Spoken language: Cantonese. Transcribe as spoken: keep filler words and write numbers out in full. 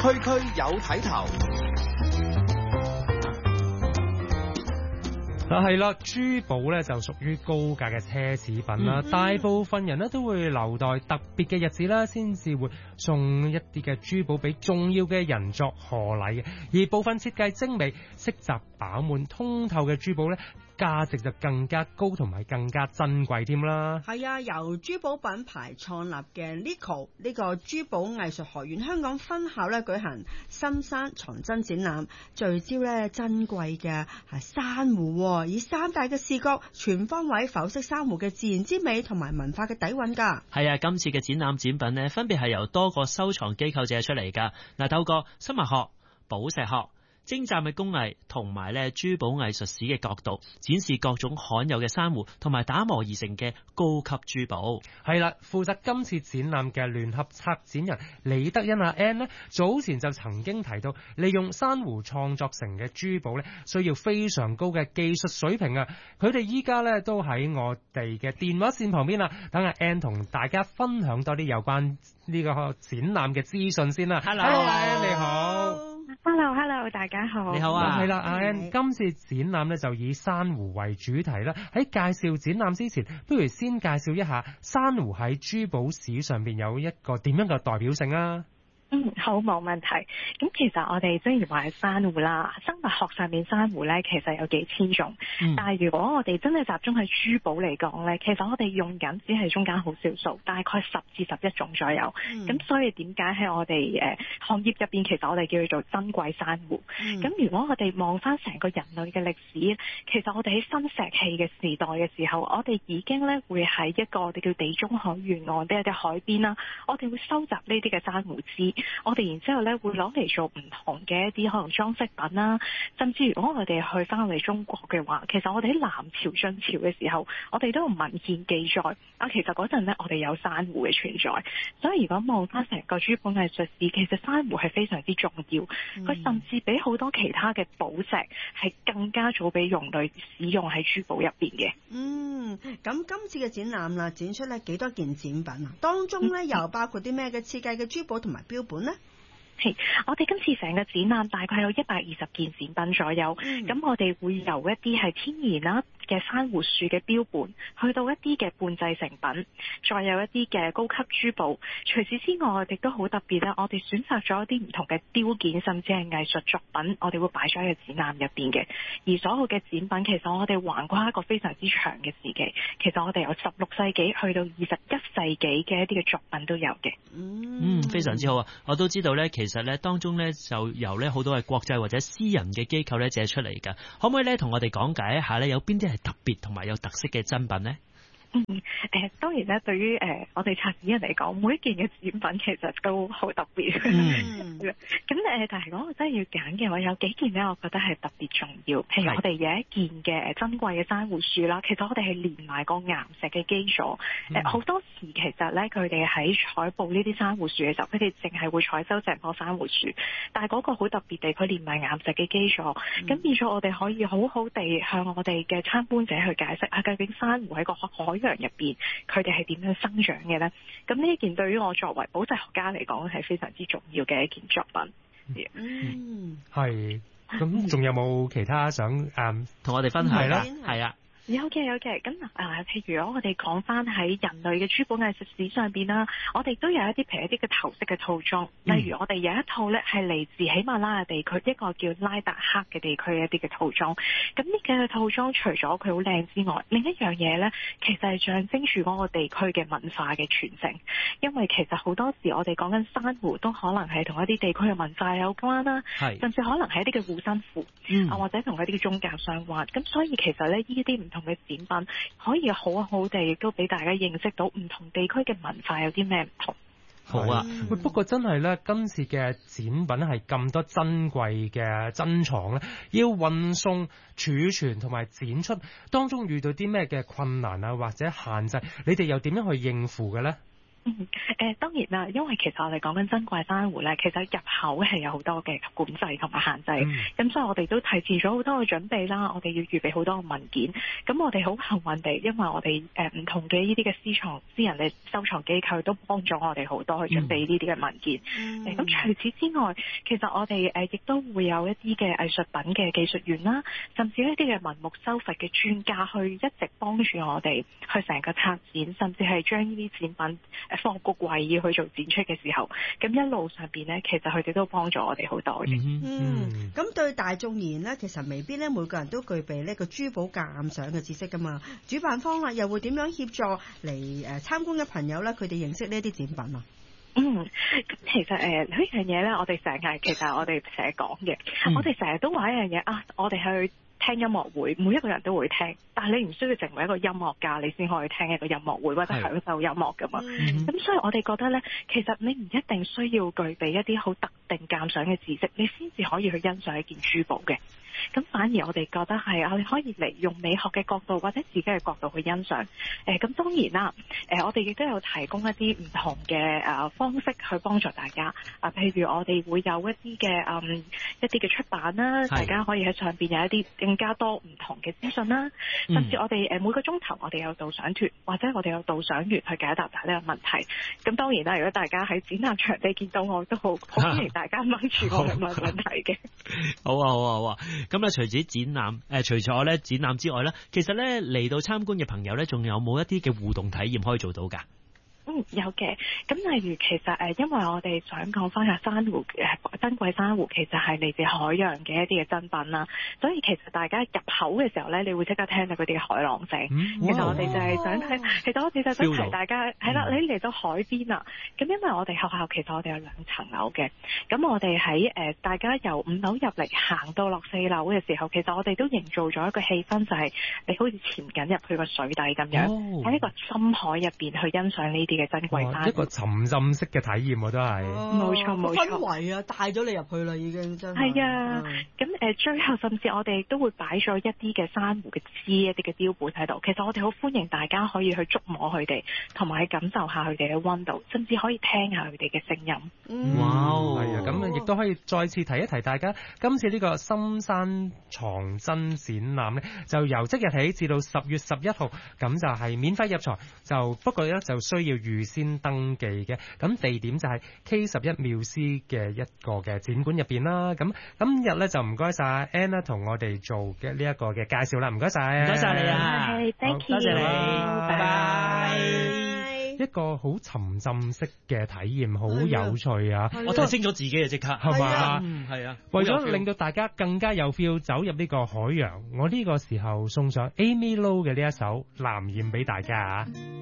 區區有睇頭。 嗱係啦，珠寶咧就屬於高價嘅奢侈品啦，嗯、大部分人咧都會留待特別嘅日子啦，先至會送一啲嘅珠寶俾重要嘅人作賀禮嘅。而部分設計精美、色澤飽滿、通透嘅珠寶咧，價值就更加高同埋更加珍貴添啦。 係啊，由珠寶品牌創立嘅 Nico 呢個珠寶藝術學院香港分校咧舉行深山藏珍展覽，聚焦咧珍貴嘅係珊瑚，以三大嘅視角全方位剖析珊瑚嘅自然之美同埋文化嘅底蘊噶。 係啊，今次嘅展覽展品呢，分別係由多個收藏機構借出嚟噶。嗱，透過生物學、寶石學、精湛嘅工藝同埋咧珠寶藝術史嘅角度，展示各種罕有嘅珊瑚同埋打磨而成嘅高級珠寶。 係啦，負責今次展覽嘅聯合策展人李德欣阿 Ann 呢，早前就曾經提到，利用珊瑚創作成嘅珠寶咧，需要非常高嘅技術水平啊！佢哋依家咧都喺我哋嘅電話線旁邊啦，等阿 Ann 同大家分享多啲有關呢個展覽嘅資訊先啦。Hello， 阿 Ann 你好。 Hello，Hello， 大家好。 你好啊， 係啦，阿 Ann，今次展覽咧就以珊瑚為主題啦。喺介紹展覽之前，不如先介紹一下珊瑚喺珠寶史上邊有一個點樣嘅代表性啊？ 嗯，好，冇問題。咁其實我哋雖然話係珊瑚啦，生物學上面珊瑚咧其實有幾千種，嗯、但係如果我哋真係集中喺珠寶嚟講咧，其實我哋用緊只係中間好少數，大概十至十一種左右。咁、嗯、所以點解喺我哋誒、呃、行業入邊，其實我哋叫佢做珍貴珊瑚。咁、嗯、如果我哋望翻成個人類嘅歷史，其實我哋喺新石器嘅時代嘅時候，我哋已經咧會喺一個我哋叫地中海沿岸嘅一啲海邊啦，我哋會收集呢啲嘅珊瑚枝。我哋然之後咧會攞嚟做唔同嘅一啲可能裝飾品啦，甚至如果我哋去翻我哋中國嘅話，其實我哋喺南朝晉朝嘅時候，我哋都有文獻記載啊。其實嗰陣咧，我哋有珊瑚嘅存在，所以如果望翻成個珠寶藝術史，其實珊瑚係非常之重要。佢、嗯、甚至比好多其他嘅寶石係更加早俾人類使用喺珠寶入邊嘅。 嗯，咁今次嘅展覽啦，展出咧幾多件展品啊？當中咧又包括啲咩嘅設計嘅珠寶同埋標本呢？ 係，我哋今次成個展覽大概有一百二十件展品左右，咁、嗯、我哋會由一啲係天然啦嘅珊瑚樹嘅標本，去到一啲嘅半製成品，再有一啲嘅高級珠寶。除此之外，我哋都好特別啦，我哋選擇咗一啲唔同嘅雕件，甚至係藝術作品，我哋會擺咗喺個展覽入邊嘅。而所有嘅展品，其實我哋橫跨一個非常之長嘅時期，其實我哋由十六世紀去到二十一世紀嘅一啲嘅作品都有嘅。 嗯，非常之好啊！我都知道咧，其實咧當中咧就由咧好多係國際或者私人嘅機構咧借出嚟㗎。可唔可以咧同我哋講解一下咧有邊啲係特別同埋有特色嘅珍品呢？ 嗯，誒、呃，當然咧，對於誒、呃、我哋策展人嚟講，每一件嘅展品其實都好特別。嗯，咁誒、呃，但係如果我真係要揀嘅話，有幾件咧，我覺得係特別重要。譬如我哋有一件嘅珍貴嘅珊瑚樹啦，其實我哋係連埋個岩石嘅基礎。誒、嗯，好、呃、多時其實咧，佢哋喺採捕呢啲珊瑚樹嘅時候，佢哋淨係會採收成棵珊瑚樹，但係嗰個好特別地，佢連埋岩石嘅基礎，咁、嗯、變咗我哋可以好好地向我哋嘅參觀者去解釋啊，究竟珊瑚喺個海洋入邊，佢哋係點樣生長嘅呢？咁呢一件對於我作為寶石學家嚟講，係非常之重要嘅一件作品。 嗯， 係。咁仲有冇其他想誒同、嗯、我哋分享啦？係啊。 有嘅有嘅，咁啊，譬如我哋講翻喺人類嘅珠寶藝術史上邊啦，我哋都有一啲譬如一啲嘅頭飾嘅套裝，嗯、例如我哋有一套咧係嚟自喜馬拉雅地區一個叫拉達克嘅地區嘅一啲嘅套裝。咁呢幾個套裝除咗佢好靚之外，另一樣嘢咧，其實係象徵住嗰個地區嘅文化嘅傳承。因為其實好多時我哋講緊珊瑚都可能係同一啲地區嘅文化有關啦，甚至可能係一啲嘅護身符，嗯、或者同一啲嘅宗教相關。咁所以其實咧呢一啲唔同嘅展品可以好好地亦都俾大家認識到唔同地區嘅文化有啲咩唔同。 好啊，喂，不過真係咧，今次嘅展品係咁多珍貴嘅珍藏咧，要運送、儲存同埋展出，當中遇到啲咩嘅困難啊或者限制，你哋又點樣去應付嘅咧？ 嗯，誒、呃、當然啦，因為其實我哋講緊珍貴珊瑚咧，其實入口係有好多嘅管制同埋限制，咁、嗯、所以我哋都提前咗好多嘅準備啦，我哋要預備好多嘅文件。咁我哋好幸運地，因為我哋誒唔同嘅呢啲嘅私藏私人嘅收藏機構都幫咗我哋好多去準備呢啲嘅文件。咁、嗯呃、除此之外，其實我哋誒亦都會有一啲嘅藝術品嘅技術員啦，甚至一啲嘅文物修復嘅專家去一直幫住我哋去成個策展，甚至係將呢啲展品放個櫃要去做展出嘅時候，咁一路上邊呢，其實佢哋都幫咗我哋好多嘅。 嗯，咁、嗯、對大眾而言呢，其實未必呢每個人鑑都具備呢個珠寶鑑賞嘅知識噶嘛。主辦方啦，又會點樣協助嚟誒參觀嘅朋友呢？佢哋認識呢啲展品啊？ 嗯，咁其實誒、呃、呢樣嘢呢，我哋成日其實我哋成日講嘅，我哋成日都話一樣嘢啊，我哋去聽音樂會，每一個人都會聽，但係你唔需要成為一個音樂家，你先可以聽一個音樂會或者享受音樂噶嘛。咁、嗯、所以我哋覺得呢，其實你唔一定需要具備一啲好特定鑑賞嘅知識，你先至可以去欣賞一件珠寶嘅。咁反而我哋覺得係我哋可以嚟用美學嘅角度或者自己嘅角度去欣賞。誒、呃、咁當然啦，誒、呃、我哋亦都有提供一啲唔同嘅誒、呃、方式去幫助大家。啊、呃，譬如我哋會有一啲嘅嗯一啲嘅出版啦，大家可以喺上邊有一啲更加多唔同嘅資訊啦。甚至我哋誒每個鐘頭我哋有導賞團或者我哋有導賞員去解答大家呢個問題。咁當然啦，如果大家喺展覽場地見到我，都好好歡迎大家掹住我嚟問問題嘅。 好啊好啊好啊！咁咧，除咗展覽，誒、呃，除咗咧展覽之外咧，其實咧嚟到參觀嘅朋友咧，仲有冇一啲嘅互動體驗可以做到噶？ 嗯，有嘅。咁例如其實誒，因為我哋想講翻下珊瑚誒珍貴珊瑚，其實係嚟自海洋嘅一啲嘅珍品啦。所以其實大家入口嘅時候咧，你會即刻聽到嗰啲嘅海浪聲。嗯、其實我哋就係想睇，其實我哋就想提大家係啦，你嚟到海邊啊。咁因為我哋學校其實我哋有兩層樓嘅，咁我哋喺誒大家由五樓入嚟行到落四樓嘅時候，其實我哋都營造咗一個氣氛，就係你好似潛緊入去個水底咁樣，喺、哦、一個深海入邊去欣賞呢啲嘅珍貴珊瑚， 一個沉浸式嘅體驗，我都係冇錯冇錯， 氛圍啊，帶咗你入去啦，已經真係啊。咁誒、呃，最後甚至我哋都會擺咗一啲嘅珊瑚嘅枝，一啲嘅標本喺度。其實我哋好歡迎大家可以去觸摸佢哋，同埋去感受下佢哋嘅溫度，甚至可以聽下佢哋嘅聲音。 嗯、哇，係啊，咁亦都可以再次提一提大家，今次呢個深山藏珍展覽呢，就由即日起至到十月十一號，咁就係免費入場，就不過咧就需要預先登記嘅。咁地點就係 K 十一繆斯嘅一個嘅展館入邊啦。咁今日咧就唔該晒 Ann 啦，同我哋做嘅呢一個嘅介紹啦。唔該晒， 唔該晒你啊 ，Thank you，多謝你，拜拜。 一個好沉浸式嘅體驗，好有趣啊！ 我提升咗自己啊，即刻係嘛？ 係啊， 為咗令到大家更加有 feel 走入呢個海洋，我呢個時候送上 Amy Lo 嘅呢一首《藍焰》俾大家啊！